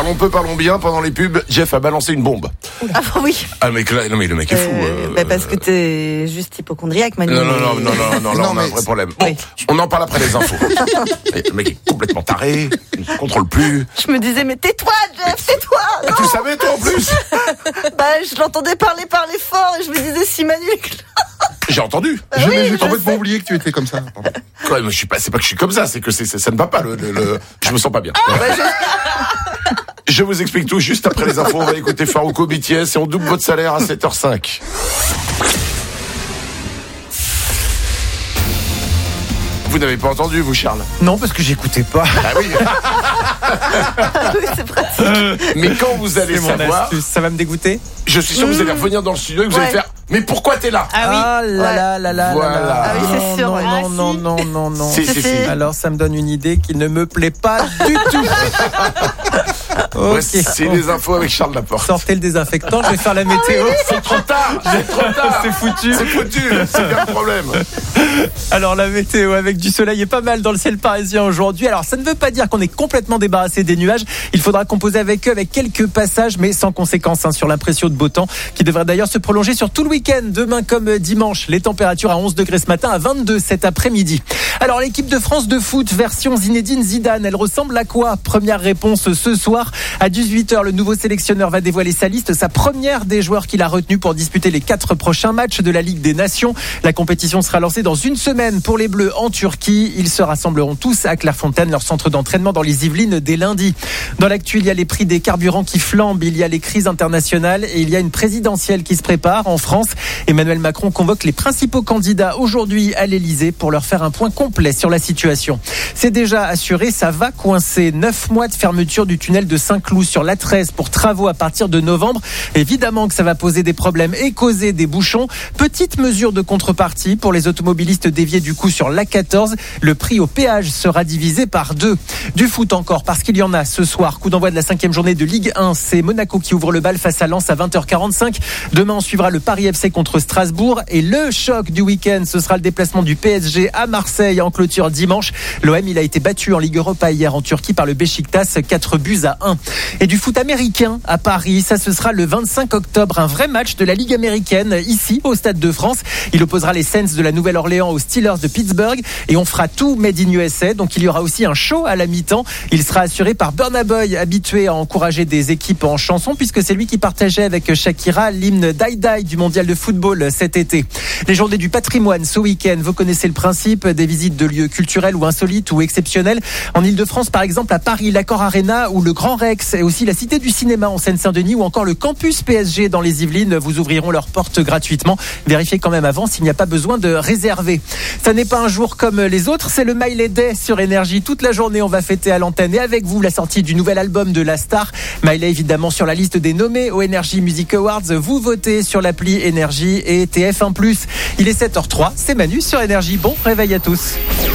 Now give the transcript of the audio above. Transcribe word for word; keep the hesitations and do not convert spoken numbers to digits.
Parlons peu, parlons bien. Pendant les pubs, Jeff a balancé une bombe. Ah oui. Ah mec, là, non mais le mec est fou. Euh, euh, bah parce que t'es juste hypochondriaque, Manu. Non, non, non, non, non, non, là, Non, on a un mais- vrai problème. Bon, Oui. on en parle après les infos. Et le mec est complètement taré, il ne se contrôle plus. Je me disais, mais tais-toi, Jeff, tais-toi. Ah, tu le savais toi en plus? Bah, je l'entendais parler, parler fort, et je me disais, si Manu. J'ai entendu. Je- oui, J'ai je complètement sais. oublié que tu étais comme ça. Pardon. Quoi, moi, je suis pas, c'est pas que je suis comme ça, c'est que c'est, c'est- ça ne va pas. Le, le, le- je me sens pas bien. Voilà. Je vous explique tout juste après les infos. On va écouter Farouko B T S et on double votre salaire à sept heures cinq. Vous n'avez pas entendu, vous, Charles? Non, parce que j'écoutais pas. Ah oui. Ah oui, c'est pratique. Mais quand vous allez C'est mon savoir, astuce. Ça va me dégoûter. je suis sûr que vous allez revenir dans le studio et que vous allez Ouais. faire. Mais pourquoi t'es là? Ah oui. là Ouais. là là là Voilà. là là. Ah oui, c'est sûr, Non, ouais. non, Ah, non, si. non, non, non. Si, si, si. Alors ça me donne une idée qui ne me plaît pas du tout. Ok. Voici les infos avec Charles Laporte. Sortez le désinfectant, je vais faire la météo. C'est trop tard. C'est trop tard. C'est foutu. C'est foutu. C'est bien le problème. Alors la météo avec du soleil est pas mal dans le ciel parisien aujourd'hui. Alors ça ne veut pas dire qu'on est complètement débarrassé des nuages. Il faudra composer avec eux avec quelques passages mais sans conséquence hein, sur l'impression de beau temps qui devrait d'ailleurs se prolonger sur tout le week-end. Demain comme dimanche, les températures à onze degrés ce matin, à vingt-deux cet après-midi. Alors l'équipe de France de foot version Zinedine Zidane, elle ressemble à quoi? Première réponse ce soir à dix-huit heures. Le nouveau sélectionneur va dévoiler sa liste, sa première des joueurs qu'il a retenu pour disputer les quatre prochains matchs de la Ligue des Nations. La compétition sera lancée dans une semaine pour les Bleus en Turquie. Ils se rassembleront tous à Clairefontaine, leur centre d'entraînement dans les Yvelines dès lundi. Dans l'actu, il y a les prix des carburants qui flambent, il y a les crises internationales et il y a une présidentielle qui se prépare en France. Emmanuel Macron convoque les principaux candidats aujourd'hui à l'Elysée pour leur faire un point complet sur la situation. C'est déjà assuré, ça va coincer. Neuf mois de fermeture du tunnel de Saint-Cloud sur l'A treize pour travaux à partir de novembre. Évidemment que ça va poser des problèmes et causer des bouchons. Petite mesure de contrepartie pour les automobilistes déviés du coup sur l'A quatorze. Le prix au péage sera divisé par deux. Du foot encore, parce qu'il y en a ce soir. Coup d'envoi de la cinquième journée de Ligue un. C'est Monaco qui ouvre le bal face à Lens à vingt heures quarante-cinq. Demain, on suivra le Paris F C contre Strasbourg. Et le choc du week-end, ce sera le déplacement du P S G à Marseille en clôture dimanche. L'O M, il a été battu en Ligue Europa hier en Turquie par le Beşiktaş, quatre buts à un. Et du foot américain à Paris, ça ce sera le vingt-cinq octobre. Un vrai match de la Ligue américaine ici au Stade de France. Il opposera les Saints de la Nouvelle-Orléans aux Steelers de Pittsburgh. Et on fera tout Made in U S A. Donc il y aura aussi un show à la mi-temps. Il sera assuré par Burna Boy, habitué à encourager des équipes en chanson, puisque c'est lui qui partageait avec Shakira l'hymne Die Die du mondial de football cet été. Les journées du patrimoine ce week-end, vous connaissez le principe, des visites de lieux culturels ou insolites ou exceptionnels. En Ile-de-France, par exemple, à Paris, l'Accor Arena ou le Grand Rex, et aussi la Cité du Cinéma en Seine-Saint-Denis ou encore le campus P S G dans les Yvelines vous ouvriront leurs portes gratuitement. Vérifiez quand même avant s'il n'y a pas besoin de réserver. Ça n'est pas un jour comme les autres, c'est le Miley Day sur Énergie. Toute la journée, on va fêter à l'antenne et avec vous la sortie du nouvel album de la star. Miley évidemment sur la liste des nommés au Energy Music Awards. Vous votez sur l'appli Énergie et T F un plus. Il est sept heures zéro trois, c'est Manu sur Énergie. Bon réveil à tous.